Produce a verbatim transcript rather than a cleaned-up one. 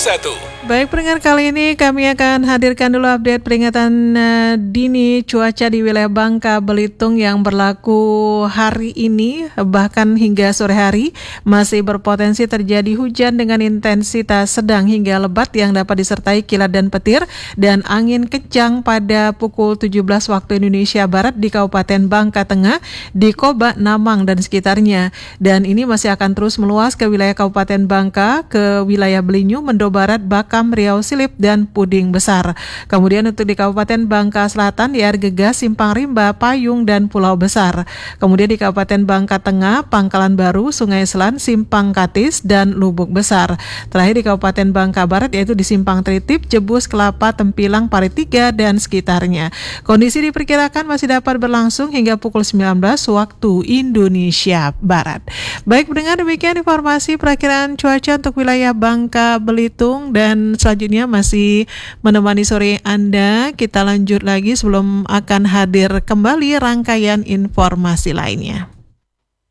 satu. Baik pendengar, kali ini kami akan hadirkan dulu update peringatan uh, dini cuaca di wilayah Bangka Belitung yang berlaku hari ini bahkan hingga sore hari. Masih berpotensi terjadi hujan dengan intensitas sedang hingga lebat yang dapat disertai kilat dan petir dan angin kencang pada pukul tujuh belas waktu Indonesia Barat di Kabupaten Bangka Tengah, di Koba, Namang dan sekitarnya. Dan ini masih akan terus meluas ke wilayah Kabupaten Bangka, ke wilayah Belinyu, Mendo Barat, Bakam, Riau Silip, dan Puding Besar. Kemudian untuk di Kabupaten Bangka Selatan, di Air Gegas, Simpang Rimba, Payung, dan Pulau Besar. Kemudian di Kabupaten Bangka Tengah, Pangkalan Baru, Sungai Selan, Simpang Katis, dan Lubuk Besar. Terakhir di Kabupaten Bangka Barat yaitu di Simpang Tritip, Jebus, Kelapa, Tempilang, Paritiga, dan sekitarnya. Kondisi diperkirakan masih dapat berlangsung hingga pukul sembilan belas waktu Indonesia Barat. Baik pendengar, demikian informasi perakiraan cuaca untuk wilayah Bangka Belitung, dan selanjutnya masih menemani sore Anda. Kita lanjut lagi sebelum akan hadir kembali rangkaian informasi lainnya.